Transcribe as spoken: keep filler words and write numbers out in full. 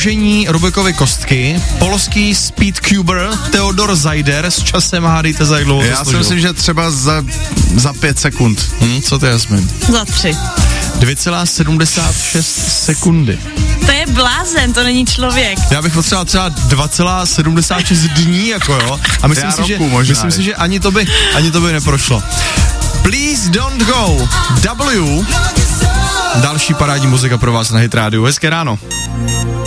Rubikovy kostky, polský speedcuber Theodor Zajder s časem hádejte za jak dlouho to Já si složil. myslím, že třeba za, za pět sekund. Hm, co ty, Jasmin? Za tři. dvě celá sedmdesát šest sekundy. To je blázen, to není člověk. Já bych potřeboval třeba dva celá sedmdesát šest dní, jako jo. A myslím Já si, že, roku možná, myslím si, že ani to by, ani to by neprošlo. Please don't go. W. Další parádní muzika pro vás na Hit rádiu. Hezké ráno.